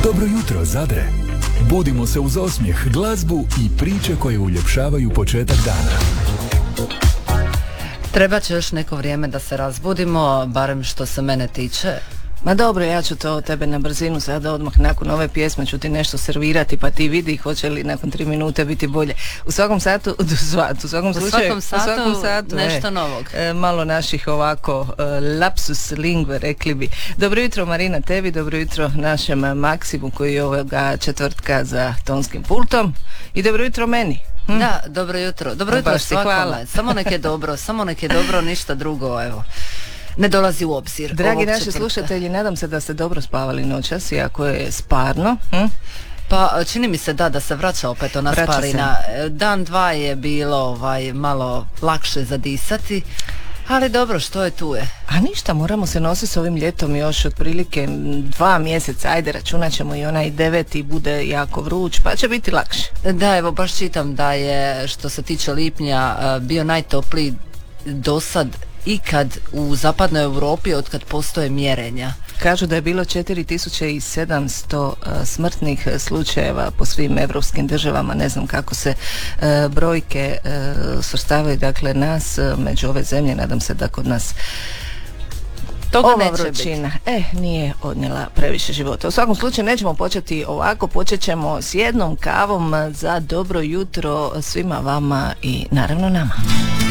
Dobro jutro, Zadre. Budimo se uz osmijeh, glazbu i priče koje uljepšavaju početak dana. Treba će još neko vrijeme da se razbudimo, barem što se mene tiče. Ma dobro, ja ću to tebe na brzinu sada odmah nakon ove pjesme ću ti nešto servirati pa ti vidi hoće li nakon 3 minute biti bolje. U svakom satu, u svakom satu nešto novog. Malo naših ovako lapsus lingue rekli bi. Dobro jutro Marina tebi, dobro jutro našem Maksimu koji je ovoga četvrtka za tonskim pultom i dobro jutro meni. Da, dobro jutro. Dobro jutro svakome. Samo nek je dobro, ništa drugo, evo. Ne dolazi u obzir. Dragi naši slušatelji, nadam se da ste dobro spavali noćas, iako je sparno. Pa čini mi se da se vraća opet ona sparina. Dan, dva je bilo malo lakše zadisati, ali dobro, što je tu je. A ništa, moramo se nositi s ovim ljetom još otprilike 2 mjeseca, ajde računat ćemo i onaj 9. bude jako vruć, pa će biti lakše. Da, evo baš čitam da je što se tiče lipnja bio najtopliji do sad ikad u zapadnoj Europi od kad postoje mjerenja. Kažu da je bilo 4700 smrtnih slučajeva po svim evropskim državama, ne znam kako se brojke svrstavaju, dakle nas među ove zemlje, nadam se da kod nas ova vrućina nije odnijela previše života. U svakom slučaju nećemo početi ovako, počet ćemo s jednom kavom za dobro jutro svima vama i naravno nama.